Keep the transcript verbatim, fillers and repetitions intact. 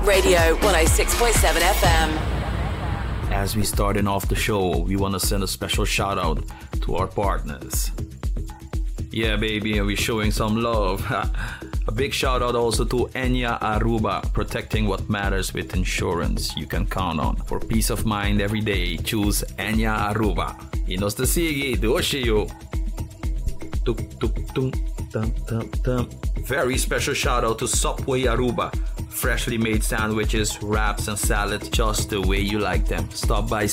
Radio one oh six point seven F M. As we starting off the show, we want to send a special shout out to our partners. Yeah, baby, and we're showing some love. A big shout out also to Enya Aruba, protecting what matters with insurance you can count on. For peace of mind every day, choose Enya Aruba. Inos the Sigi, Doshiyo. Tuk tuk tuk tum tum tum. Very special shout out to Subway Aruba. Freshly made sandwiches, wraps, and salads just the way you like them. Stop by